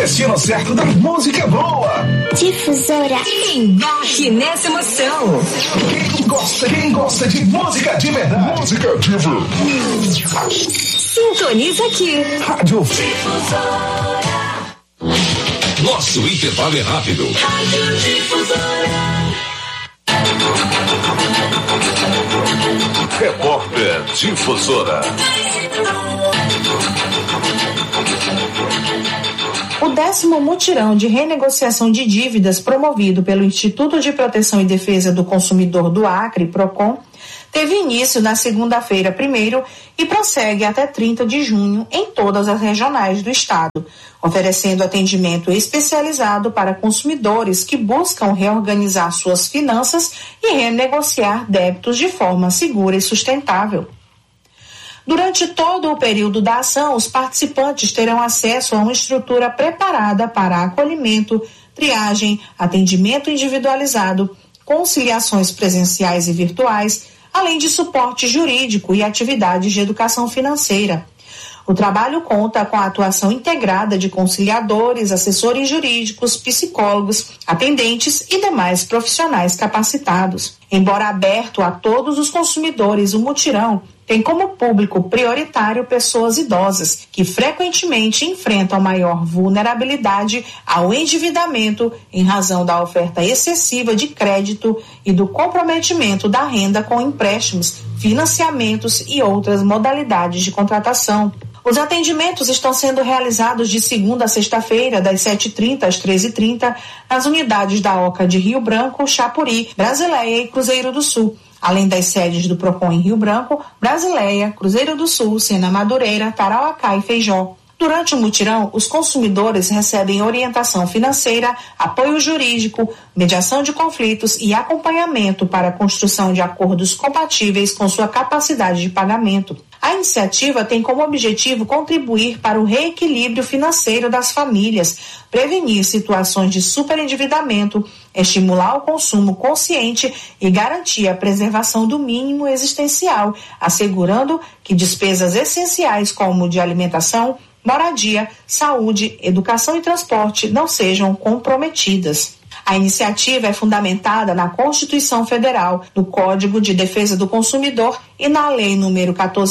destino certo da música boa. Difusora. Embarque nessa emoção. Quem gosta de música de verdade. Música de verdade. Sintoniza aqui. Rádio Difusora. Nosso intervalo é rápido. Rádio Difusora. Repórter Difusora. O 10º mutirão de renegociação de dívidas promovido pelo Instituto de Proteção e Defesa do Consumidor do Acre, PROCON, teve início na segunda-feira 1º e prossegue até 30 de junho em todas as regionais do estado, oferecendo atendimento especializado para consumidores que buscam reorganizar suas finanças e renegociar débitos de forma segura e sustentável. Durante todo o período da ação, os participantes terão acesso a uma estrutura preparada para acolhimento, triagem, atendimento individualizado, conciliações presenciais e virtuais, além de suporte jurídico e atividades de educação financeira. O trabalho conta com a atuação integrada de conciliadores, assessores jurídicos, psicólogos, atendentes e demais profissionais capacitados. Embora aberto a todos os consumidores, o mutirão tem como público prioritário pessoas idosas, que frequentemente enfrentam maior vulnerabilidade ao endividamento em razão da oferta excessiva de crédito e do comprometimento da renda com empréstimos, financiamentos e outras modalidades de contratação. Os atendimentos estão sendo realizados de segunda a sexta-feira, das 7h30 às 13h30, nas unidades da OCA de Rio Branco, Chapuri, Brasileia e Cruzeiro do Sul, além das sedes do PROCON em Rio Branco, Brasileia, Cruzeiro do Sul, Sena Madureira, Tarauacá e Feijó. Durante o mutirão, os consumidores recebem orientação financeira, apoio jurídico, mediação de conflitos e acompanhamento para a construção de acordos compatíveis com sua capacidade de pagamento. A iniciativa tem como objetivo contribuir para o reequilíbrio financeiro das famílias, prevenir situações de superendividamento, estimular o consumo consciente e garantir a preservação do mínimo existencial, assegurando que despesas essenciais como de alimentação, moradia, saúde, educação e transporte não sejam comprometidas. A iniciativa é fundamentada na Constituição Federal, no Código de Defesa do Consumidor e na Lei número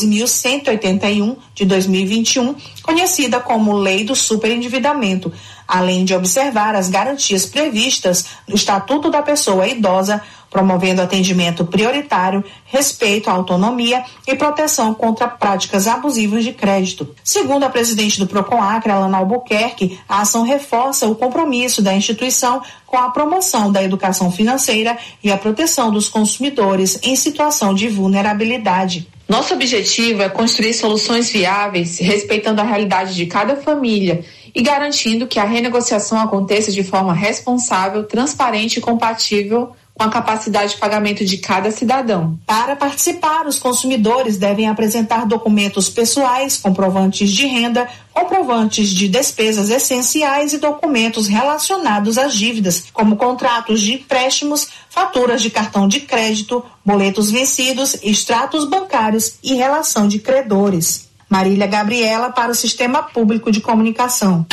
14.181 de 2021, conhecida como Lei do Superendividamento, além de observar as garantias previstas no Estatuto da Pessoa Idosa, promovendo atendimento prioritário, respeito à autonomia e proteção contra práticas abusivas de crédito. Segundo a presidente do PROCON Acre, Alana Albuquerque, a ação reforça o compromisso da instituição com a promoção da educação financeira e a proteção dos consumidores em situação de vulnerabilidade. Nosso objetivo é construir soluções viáveis, respeitando a realidade de cada família e garantindo que a renegociação aconteça de forma responsável, transparente e compatível com a capacidade de pagamento de cada cidadão. Para participar, os consumidores devem apresentar documentos pessoais, comprovantes de renda, comprovantes de despesas essenciais e documentos relacionados às dívidas, como contratos de empréstimos, faturas de cartão de crédito, boletos vencidos, extratos bancários e relação de credores. Marília Gabriela para o Sistema Público de Comunicação.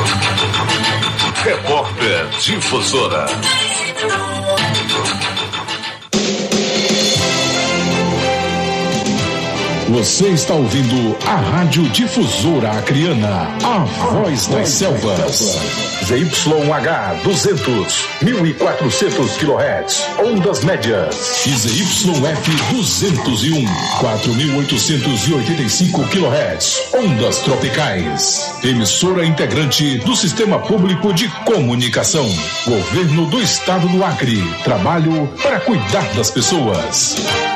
Repórter Difusora. Você está ouvindo a Rádio Difusora Acreana, a voz das selvas. ZYH 200, 1400 kHz, ondas médias. E ZYF 201, 4885 kHz, ondas tropicais. Emissora integrante do Sistema Público de Comunicação. Governo do Estado do Acre. Trabalho para cuidar das pessoas.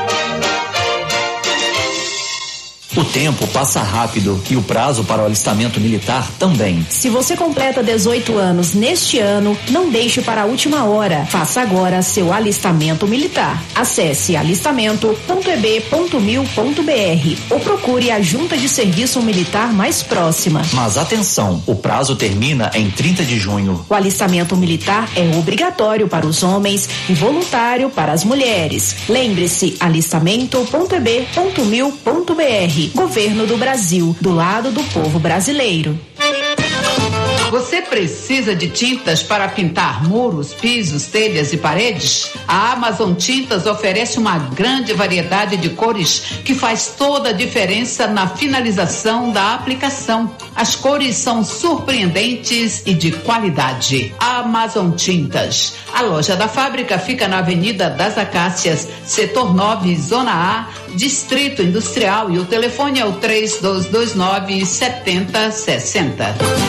O tempo passa rápido e o prazo para o alistamento militar também. Se você completa 18 anos neste ano, não deixe para a última hora. Faça agora seu alistamento militar. Acesse alistamento.eb.mil.br ou procure a Junta de Serviço Militar mais próxima. Mas atenção, o prazo termina em 30 de junho. O alistamento militar é obrigatório para os homens e voluntário para as mulheres. Lembre-se, alistamento.eb.mil.br. Governo do Brasil, do lado do povo brasileiro. Você precisa de tintas para pintar muros, pisos, telhas e paredes? A Amazon Tintas oferece uma grande variedade de cores que faz toda a diferença na finalização da aplicação. As cores são surpreendentes e de qualidade. Amazon Tintas. A loja da fábrica fica na Avenida das Acácias, Setor 9, Zona A, Distrito Industrial, e o telefone é o 3229-7060.